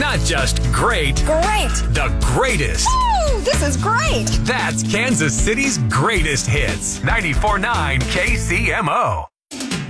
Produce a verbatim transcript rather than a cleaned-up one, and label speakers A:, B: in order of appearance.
A: Not just great,
B: Great.
A: the greatest.
B: Woo, this is great.
A: That's Kansas City's greatest hits. ninety-four point nine K C M O.